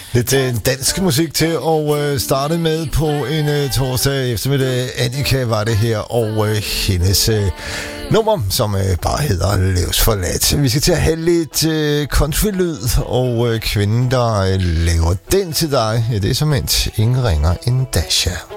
Lidt dansk musik til at starte med på en torsdag eftermiddag. Annika var det her, og hendes nummer, som bare hedder Løvs forladt. Vi skal til at have lidt countrylyd, og kvinden, der laver den til dig, ja, det er som ingen ringer end Dasha.